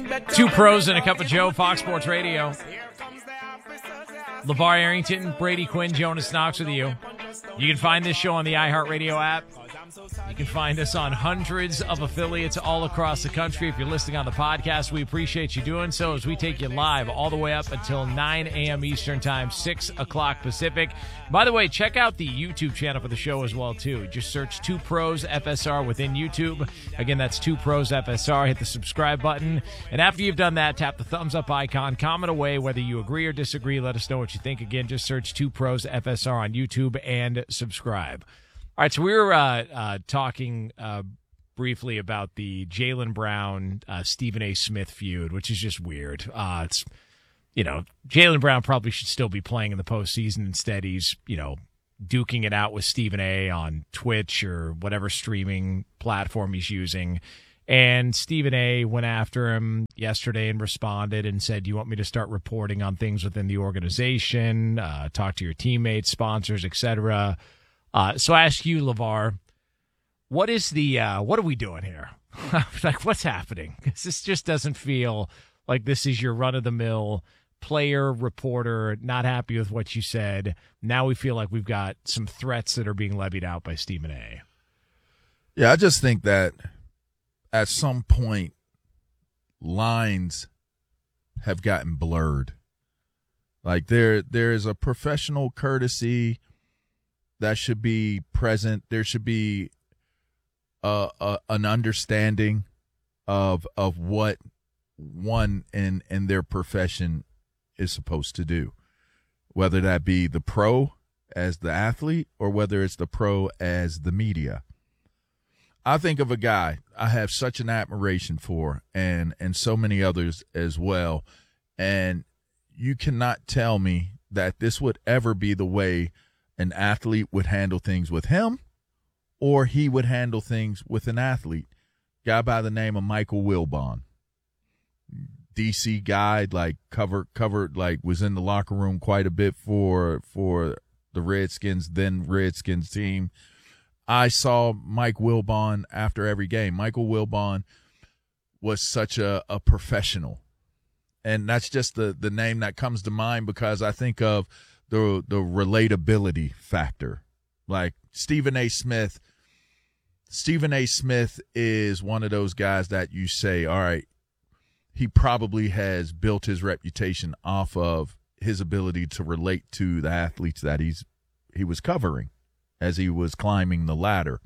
Two pros and a cup of Joe, Fox Sports Radio. LeVar Arrington, Brady Quinn, Jonas Knox with you. You can find this show on the iHeartRadio app. You can find us on hundreds of affiliates all across the country. If you're listening on the podcast, we appreciate you doing so as we take you live all the way up until 9 a.m. Eastern Time, 6 o'clock Pacific. By the way, check out the YouTube channel for the show as well, too. Just search Two Pros FSR within YouTube. Again, that's Two Pros FSR. Hit the subscribe button. And after you've done that, tap the thumbs up icon. Comment away whether you agree or disagree. Let us know what you think. Again, just search Two Pros FSR on YouTube and subscribe. All right, so we were talking briefly about the Jaylen Brown, Stephen A. Smith feud, which is just weird. It's, Jaylen Brown probably should still be playing in the postseason. Instead, he's, duking it out with Stephen A. on Twitch or whatever streaming platform he's using. And Stephen A. went after him yesterday and responded and said, "Do you want me to start reporting on things within the organization, talk to your teammates, sponsors, etc.?" So I ask you, LeVar, what are we doing here? Like, what's happening? 'Cause this just doesn't feel like this is your run-of-the-mill player, reporter, not happy with what you said. Now we feel like we've got some threats that are being levied out by Stephen A. Yeah, I just think that at some point lines have gotten blurred. Like there is a professional courtesy that should be present. There should be an understanding of what one in their profession is supposed to do, whether that be the pro as the athlete or whether it's the pro as the media. I think of a guy I have such an admiration for and so many others as well, and you cannot tell me that this would ever be the way an athlete would handle things with him or he would handle things with an athlete. Guy by the name of Michael Wilbon. DC guy, like covered, like was in the locker room quite a bit for the Redskins, then Redskins team. I saw Mike Wilbon after every game. Michael Wilbon was such a professional. And that's just the name that comes to mind because I think of the relatability factor. Like Stephen A. Smith is one of those guys that you say, all right, he probably has built his reputation off of his ability to relate to the athletes that he was covering as he was climbing the ladder.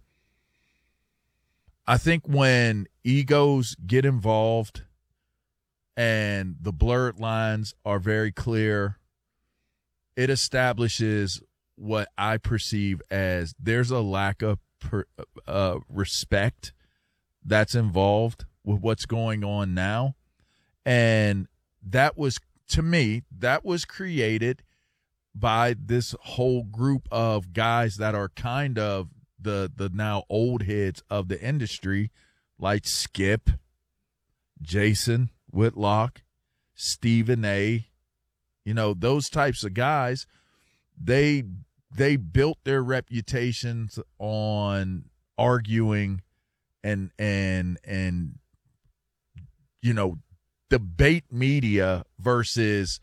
I think when egos get involved and the blurred lines are very clear, it establishes what I perceive as there's a lack of respect that's involved with what's going on now. And that was, to me, that was created by this whole group of guys that are kind of the now old heads of the industry, like Skip, Jason Whitlock, Stephen A., those types of guys. They built their reputations on arguing and debate media versus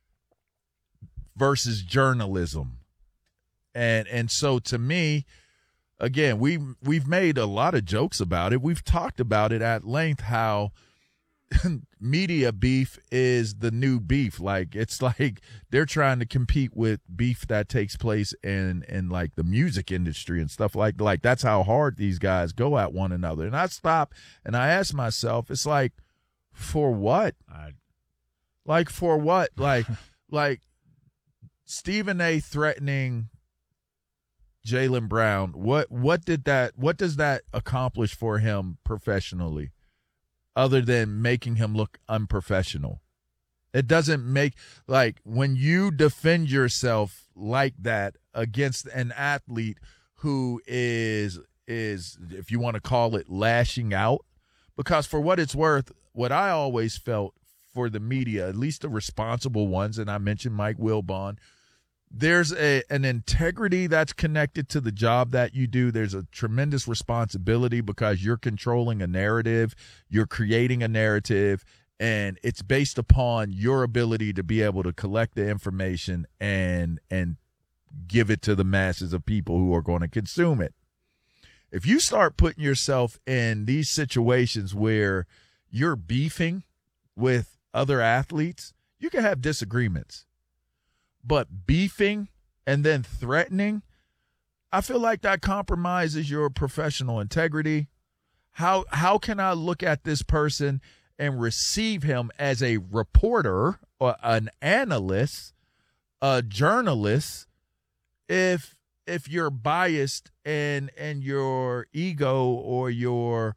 journalism. And so to me, again, we've made a lot of jokes about it. We've talked about it at length how media beef is the new beef. Like it's like they're trying to compete with beef that takes place in like the music industry and stuff like that's how hard these guys go at one another. And I stop and I ask myself, it's like, for what? Like for what? Like Stephen A. threatening Jaylen Brown. What does that accomplish for him professionally? Other than making him look unprofessional. It doesn't make, like, when you defend yourself like that against an athlete who is, if you want to call it, lashing out, because for what it's worth, what I always felt for the media, at least the responsible ones, and I mentioned Mike Wilbon, there's an integrity that's connected to the job that you do. There's a tremendous responsibility because you're controlling a narrative, you're creating a narrative, And it's based upon your ability to be able to collect the information and give it to the masses of people who are going to consume it. If you start putting yourself in these situations where you're beefing with other athletes, you can have disagreements. But beefing and then threatening, I feel like that compromises your professional integrity. How can I look at this person and receive him as a reporter or an analyst, a journalist, if you're biased and your ego or your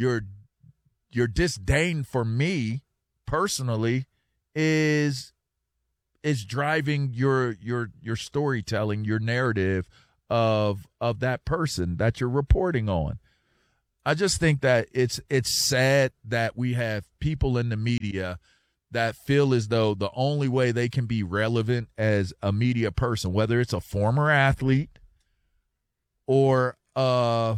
disdain for me personally is driving your storytelling, your narrative of that person that you're reporting on. I just think that it's sad that we have people in the media that feel as though the only way they can be relevant as a media person, whether it's a former athlete or a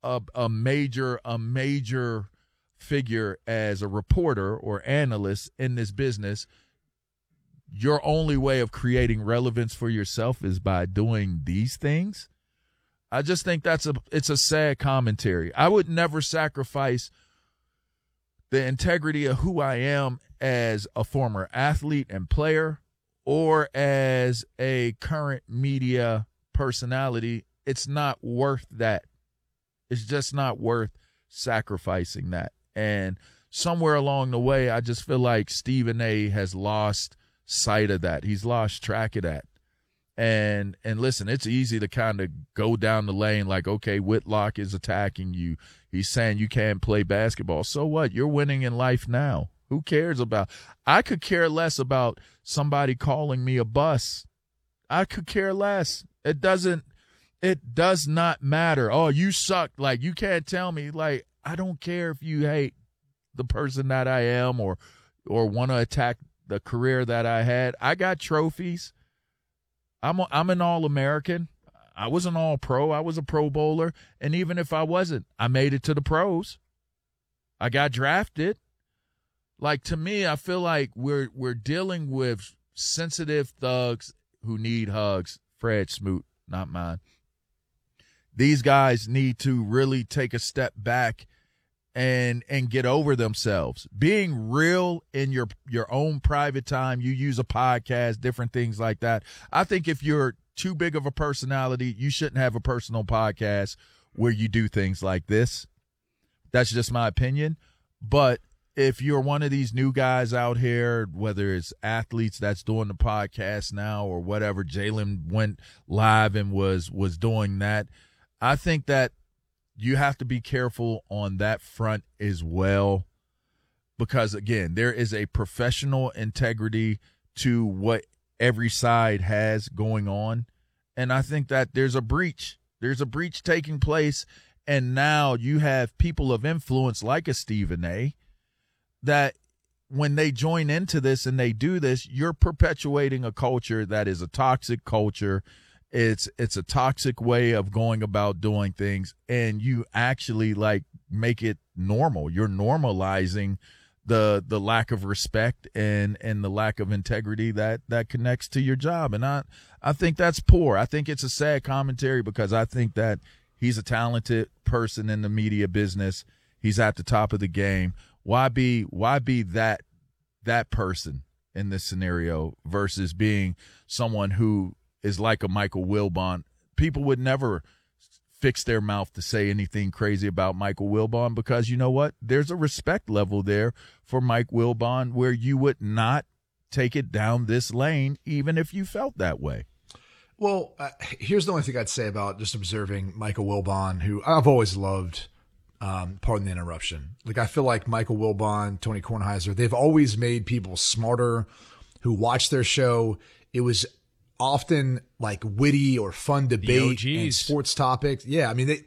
major figure as a reporter or analyst in this business, your only way of creating relevance for yourself is by doing these things. I just think it's a sad commentary. I would never sacrifice the integrity of who I am as a former athlete and player or as a current media personality. It's not worth that. It's just not worth sacrificing that. And somewhere along the way, I just feel like Stephen A. has lost sight of that. He's lost track of that. And listen, it's easy to kind of go down the lane like, okay, Whitlock is attacking you. He's saying you can't play basketball. So what? You're winning in life now. Who cares about? I could care less about somebody calling me a bus. I could care less. It does not matter. Oh, you suck. Like, you can't tell me. Like, I don't care if you hate the person that I am or want to attack the career that I had. I got trophies. I'm an All-American. I was an All-Pro. I was a Pro Bowler. And even if I wasn't, I made it to the pros. I got drafted. Like, to me, I feel like we're dealing with sensitive thugs who need hugs. Fred Smoot, not mine. These guys need to really take a step back and get over themselves. Being real in your own private time, you use a podcast, different things like that. I think if you're too big of a personality, you shouldn't have a personal podcast where you do things like this. That's just my opinion. But if you're one of these new guys out here, whether it's athletes that's doing the podcast now or whatever, Jalen went live and was doing that, I think that you have to be careful on that front as well, because, again, there is a professional integrity to what every side has going on. And I think that there's a breach. There's a breach taking place, and now you have people of influence like a Stephen A. that when they join into this and they do this, you're perpetuating a culture that is a toxic culture. It's a toxic way of going about doing things, and you actually like make it normal. You're normalizing the lack of respect and the lack of integrity that connects to your job. And I think that's poor. I think it's a sad commentary because I think that he's a talented person in the media business. He's at the top of the game. Why be that person in this scenario versus being someone who is like a Michael Wilbon? People would never fix their mouth to say anything crazy about Michael Wilbon because you know what? There's a respect level there for Mike Wilbon where you would not take it down this lane even if you felt that way. Well, here's the only thing I'd say about just observing Michael Wilbon, who I've always loved. Pardon the interruption. Like, I feel like Michael Wilbon, Tony Kornheiser, they've always made people smarter who watch their show. It was often like witty or fun debate and sports topics. Yeah. I mean,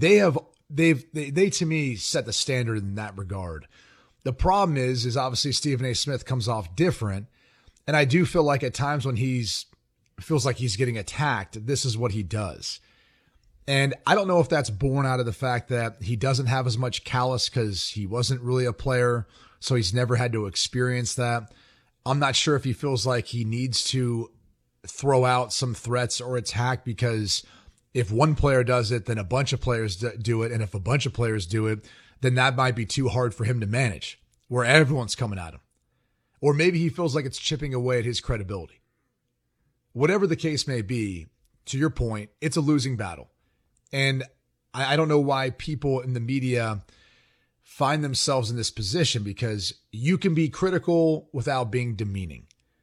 they to me set the standard in that regard. The problem is obviously Stephen A. Smith comes off different. And I do feel like at times when feels like he's getting attacked, this is what he does. And I don't know if that's born out of the fact that he doesn't have as much callus because he wasn't really a player so he's never had to experience that. I'm not sure if he feels like he needs to throw out some threats or attack, because if one player does it, then a bunch of players do it. And if a bunch of players do it, then that might be too hard for him to manage, where everyone's coming at him. Or maybe he feels like it's chipping away at his credibility. Whatever the case may be, to your point, it's a losing battle. And I don't know why people in the media find themselves in this position, because you can be critical without being demeaning.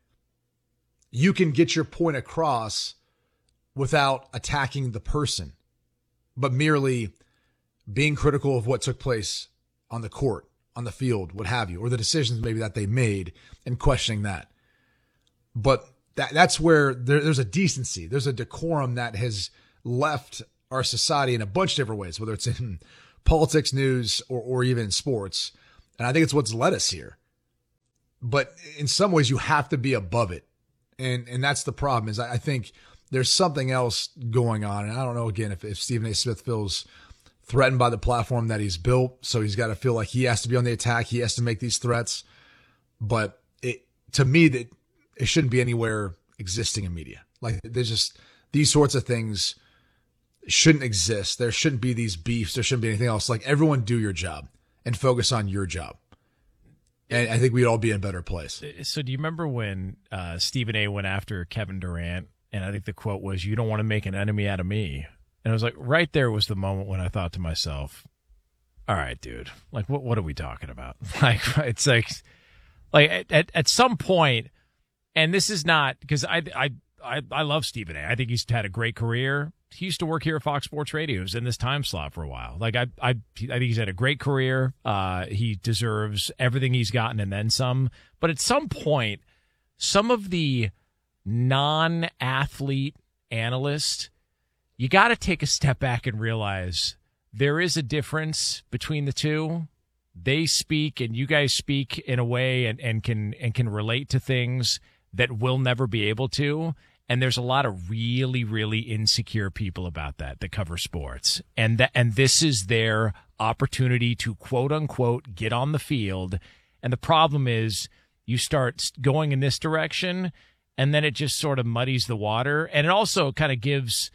You can get your point across without attacking the person, but merely being critical of what took place on the court, on the field, what have you, or the decisions maybe that they made, and questioning that. But that's where there's a decency, there's a decorum that has left our society in a bunch of different ways, whether it's in politics, news, or even sports. And I think it's what's led us here. But in some ways, you have to be above it. And that's the problem, is I think there's something else going on. And I don't know, again, if Stephen A. Smith feels threatened by the platform that he's built, so he's got to feel like he has to be on the attack, he has to make these threats. But to me, that it shouldn't be anywhere existing in media. Like, there's just, these sorts of things shouldn't exist. There shouldn't be these beefs. There shouldn't be anything else. Like, everyone do your job and focus on your job. And I think we'd all be in a better place. So do you remember when Stephen A. went after Kevin Durant? And I think the quote was, "You don't want to make an enemy out of me." And I was like, right there was the moment when I thought to myself, all right, dude, like, what are we talking about? Like, it's like at some point, and this is not, because I love Stephen A. I think he's had a great career. He used to work here at Fox Sports Radio. He was in this time slot for a while. Like, I think he's had a great career. He deserves everything he's gotten and then some. But at some point, some of the non-athlete analysts, you got to take a step back and realize there is a difference between the two. They speak and you guys speak in a way and can relate to things that we'll never be able to. And there's a lot of really, really insecure people about that cover sports. And this is their opportunity to, quote unquote, get on the field. And the problem is you start going in this direction, and then it just sort of muddies the water. And it also kind of gives,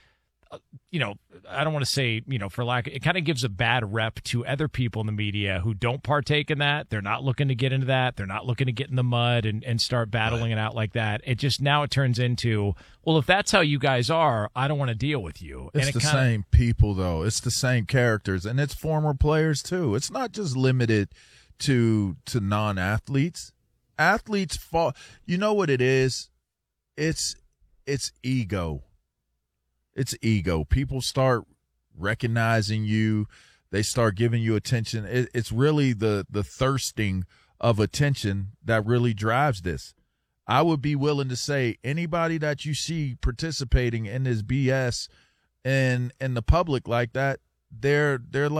I don't want to say, it kind of gives a bad rep to other people in the media who don't partake in that. They're not looking to get into that. They're not looking to get in the mud and start battling it out like that. It just, now it turns into, well, if that's how you guys are, I don't want to deal with you. It's the same people, though. It's the same characters, and it's former players, too. It's not just limited to non-athletes. Athletes fall. You know what it is? It's ego. It's ego. People start recognizing you. They start giving you attention. It's really the thirsting of attention that really drives this. I would be willing to say anybody that you see participating in this BS in the public like that, they're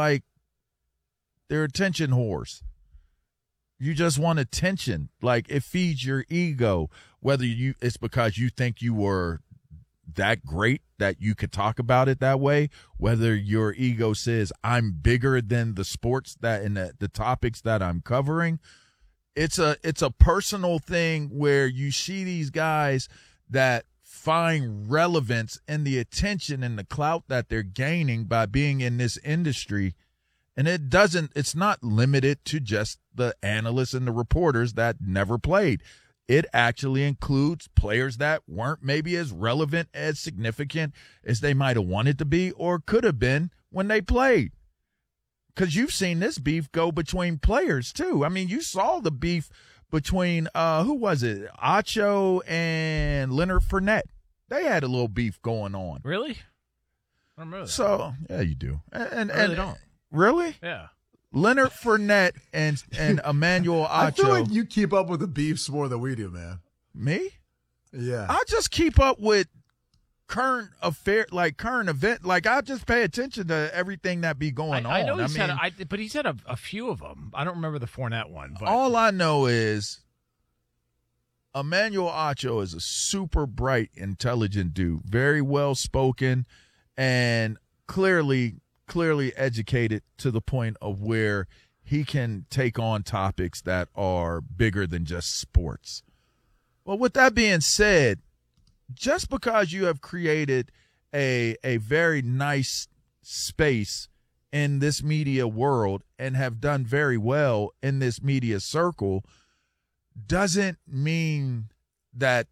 attention whores. You just want attention. Like, it feeds your ego, whether it's because you think you were that great that you could talk about it that way, whether your ego says I'm bigger than the sports that and the topics that I'm covering. It's a personal thing where you see these guys that find relevance in the attention and the clout that they're gaining by being in this industry. And it's not limited to just the analysts and the reporters that never played. It actually includes players that weren't maybe as relevant, as significant as they might have wanted to be or could have been when they played. Because you've seen this beef go between players, too. I mean, you saw the beef between, who was it? Acho and Leonard Fournette. They had a little beef going on. Really? I don't remember that. So, yeah, you do. And I really don't. Really? Yeah. Leonard Fournette and Emmanuel Acho. I feel like you keep up with the beefs more than we do, man. Me? Yeah. I just keep up with current event. Like, I just pay attention to everything that be going on. I know but he's had a few of them. I don't remember the Fournette one. But all I know is Emmanuel Acho is a super bright, intelligent dude, very well spoken, and clearly educated to the point of where he can take on topics that are bigger than just sports. Well, with that being said, just because you have created a very nice space in this media world and have done very well in this media circle doesn't mean that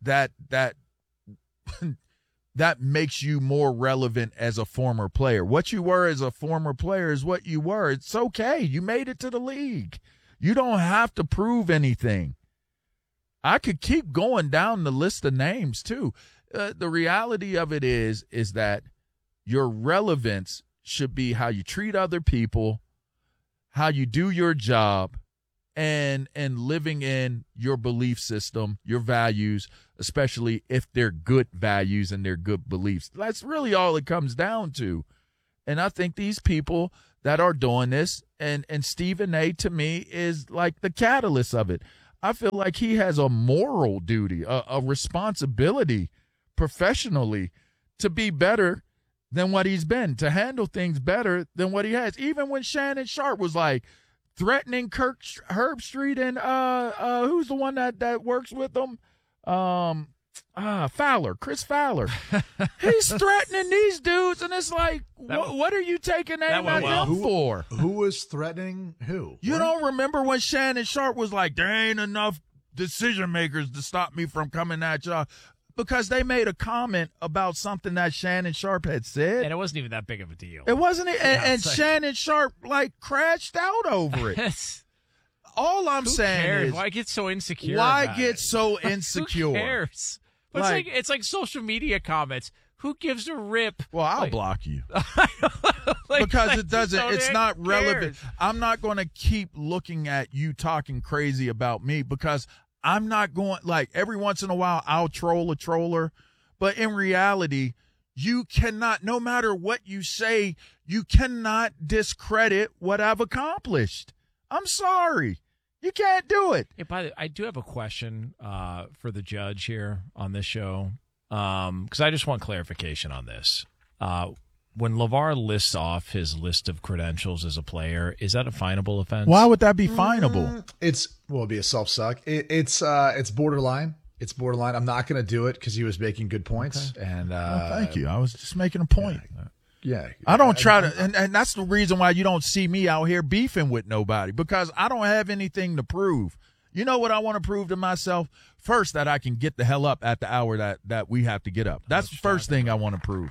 makes you more relevant as a former player. What you were as a former player is what you were. It's okay. You made it to the league. You don't have to prove anything. I could keep going down the list of names too. The reality of it is that your relevance should be how you treat other people, how you do your job, and living in your belief system, your values, especially if they're good values and they're good beliefs. That's really all it comes down to. And I think these people that are doing this, and Stephen A. to me is like the catalyst of it. I feel like he has a moral duty, a responsibility professionally to be better than what he's been, to handle things better than what he has. Even when Shannon Sharpe was like threatening Herbstreit and who's the one that works with him? Fowler, Chris Fowler. He's threatening these dudes, and it's like, what are you taking aim at him for? Who was threatening who? You don't remember when Shannon Sharpe was like, there ain't enough decision makers to stop me from coming at y'all? Because they made a comment about something that Shannon Sharpe had said. And it wasn't even that big of a deal. It wasn't. And Shannon Sharpe, crashed out over it. All I'm saying is, why get so insecure? Why get so insecure? Who cares? But it's like social media comments. Who gives a rip? Well, I'll block you. Because it doesn't. It's not relevant. I'm not going to keep looking at you talking crazy about me because I'm not going, every once in a while I'll troll a troller, but in reality, you cannot, no matter what you say, you cannot discredit what I've accomplished. I'm sorry. You can't do it. Hey, by the way, I do have a question for the judge here on this show, because I just want clarification on this. When LeVar lists off his list of credentials as a player, is that a finable offense? Why would that be finable? It'd be a self-suck. It's borderline. It's borderline. I'm not going to do it because he was making good points. Okay. And thank you. I was just making a point. Yeah. I don't try to, and that's the reason why you don't see me out here beefing with nobody, because I don't have anything to prove. You know what I want to prove to myself? First, that I can get the hell up at the hour that we have to get up. That's the first thing I want to prove.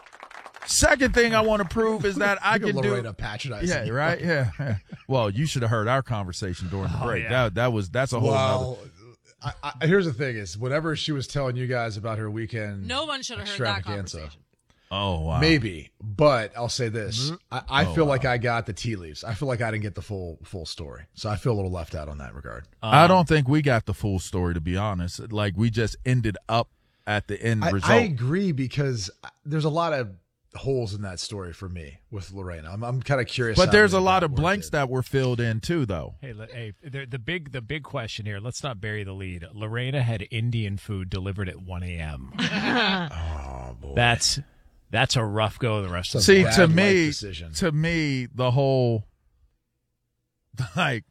Second thing I want to prove is that I can do. Patronizing. Yeah, right. Yeah. Well, you should have heard our conversation during the break. Yeah. That's a whole. Well, here's the thing: is whenever she was telling you guys about her weekend, no one should have heard that conversation. Oh wow. Maybe, but I'll say this: I feel like I got the tea leaves. I feel like I didn't get the full story, so I feel a little left out on that regard. I don't think we got the full story, to be honest. We just ended up at the end result. I agree, because there's a lot of holes in that story for me with Lorena. I'm kind of curious. But there's a lot of blanks that were filled in too, though. Hey, the big question here. Let's not bury the lead. Lorena had Indian food delivered at 1 a.m. Oh boy, that's a rough go. The rest of see to me, the whole the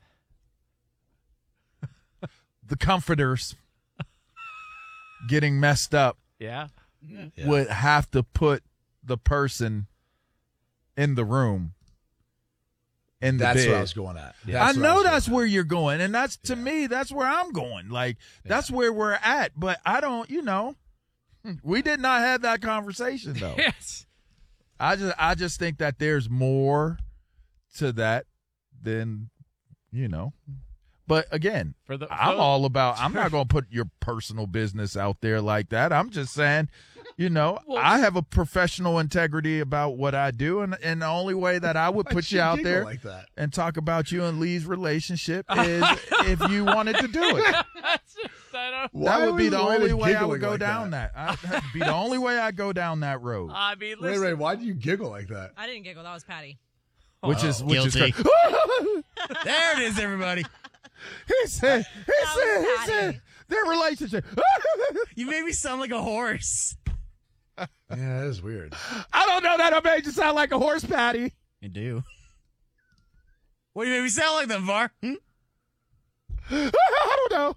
comforters getting messed up. Yeah. Would have to put the person in the room in the bed. That's what I was going at. I know that's where you're going, and that's to me, that's where I'm going. That's where we're at, but I don't, we did not have that conversation though. Yes. I just think that there's more to that than, But again, I'm not going to put your personal business out there like that. I'm just saying, I have a professional integrity about what I do, and the only way that I would put you out there and talk about you and Lee's relationship is if you wanted to do it. That would be the only way I would go down that. That'd be the only way I go down that road. I mean, listen. Wait, why do you giggle like that? I didn't giggle. That was Patty. Which is Guilty. There it is, everybody. He said, their relationship. You made me sound like a horse. Yeah, that is weird. I don't know that I made you sound like a horse, Patty. You do. What do you make me sound like then, Var? I don't know.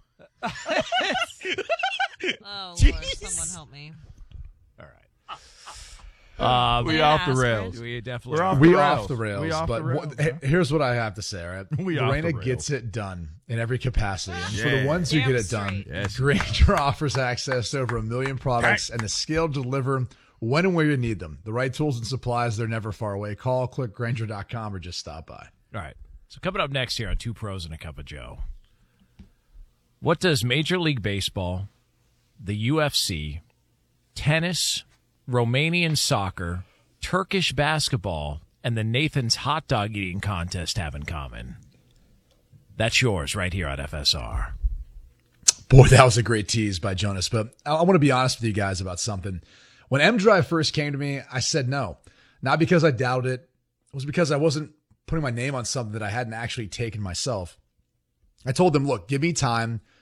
Oh, Jeez. Lord, someone help me. All right. We Yeah, off the aspirin. rails. We definitely We're are. off We the off rails. the rails. We off But the rails. here's what I have to say, all right? We off the Lorena rails. gets it done in every capacity. And for Yeah. the ones who Damn get it straight. done, Yes. Grainger offers access to over 1 million products and the skill to deliver when and where you need them. The right tools and supplies, they're never far away. Call, click Grainger.com, or just stop by. All right. So coming up next here on Two Pros and a Cup of Joe, what does Major League Baseball, the UFC, tennis, Romanian soccer, Turkish basketball, and the Nathan's hot dog eating contest have in common? That's yours right here on FSR. Boy, that was a great tease by Jonas. But I want to be honest with you guys about something. When M-Drive first came to me, I said no. Not because I doubted it. It was because I wasn't putting my name on something that I hadn't actually taken myself. I told them, look, give me time.